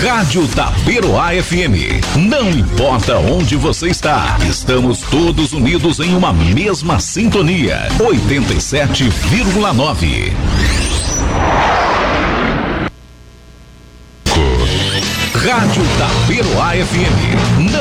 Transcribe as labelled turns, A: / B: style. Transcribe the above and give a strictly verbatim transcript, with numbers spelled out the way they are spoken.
A: Rádio Taperoá F M. Não importa onde você está, estamos todos unidos em uma mesma sintonia. oitenta e sete vírgula nove. Rádio Taperoá F M. Não